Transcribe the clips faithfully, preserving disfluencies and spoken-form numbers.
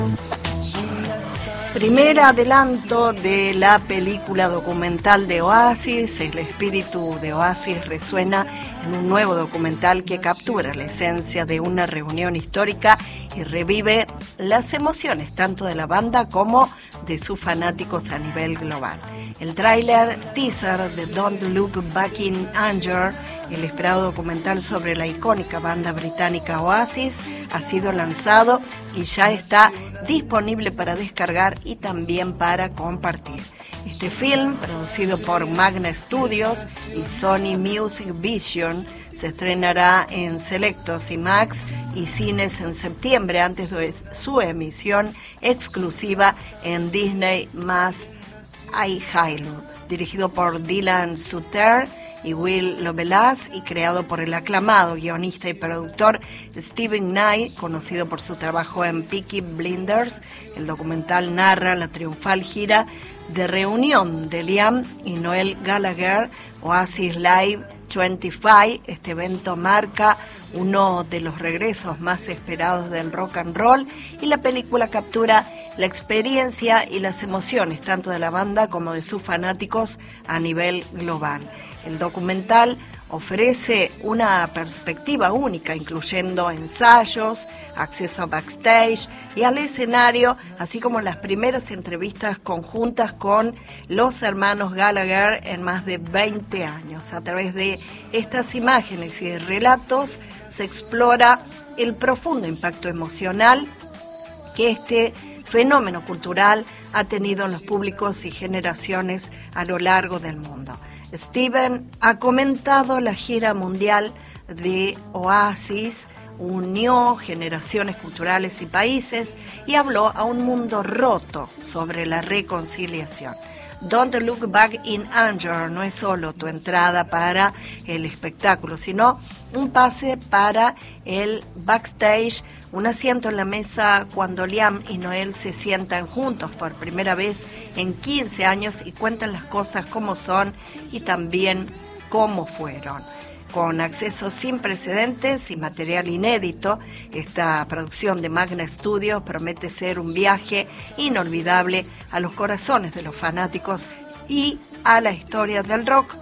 Primer adelanto de la película documental de Oasis. El espíritu de Oasis resuena en un nuevo documental que captura la esencia de una reunión histórica y revive las emociones tanto de la banda como de sus fanáticos a nivel global. El tráiler teaser de Don't Look Back in Anger, el esperado documental sobre la icónica banda británica Oasis, ha sido lanzado y ya está disponible para descargar y también para compartir. Este film, producido por Magna Studios y Sony Music Vision, se estrenará en Selectos, IMAX y cines en septiembre, antes de su emisión exclusiva en Disney más iHollywood. Dirigido por Dylan Sutter y Will Lovelace y creado por el aclamado guionista y productor Stephen Knight, conocido por su trabajo en Peaky Blinders, el documental narra la triunfal gira de reunión de Liam y Noel Gallagher, Oasis Live veinticinco. Este evento marca uno de los regresos más esperados del rock and roll y la película captura la experiencia y las emociones tanto de la banda como de sus fanáticos a nivel global. El documental ofrece una perspectiva única, incluyendo ensayos, acceso a backstage y al escenario, así como las primeras entrevistas conjuntas con los hermanos Gallagher en más de veinte años. A través de estas imágenes y relatos se explora el profundo impacto emocional que este fenómeno cultural ha tenido en los públicos y generaciones a lo largo del mundo. Steven ha comentado la gira mundial de Oasis, unió generaciones culturales y países y habló a un mundo roto sobre la reconciliación. Don't Look Back in Anger no es solo tu entrada para el espectáculo, sino un pase para el backstage, un asiento en la mesa cuando Liam y Noel se sientan juntos por primera vez en quince años y cuentan las cosas como son y también cómo fueron. Con acceso sin precedentes y material inédito, esta producción de Magna Studios promete ser un viaje inolvidable a los corazones de los fanáticos y a la historia del rock.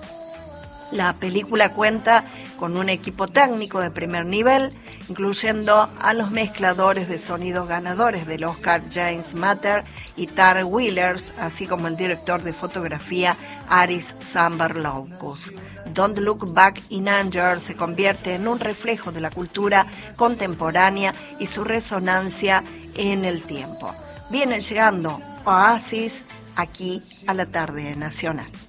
La película cuenta con un equipo técnico de primer nivel, incluyendo a los mezcladores de sonidos ganadores del Oscar James Matter y Tar Wheelers, así como el director de fotografía Aris Samberloucos. Don't Look Back in Anger se convierte en un reflejo de la cultura contemporánea y su resonancia en el tiempo. Viene llegando Oasis aquí a la tarde nacional.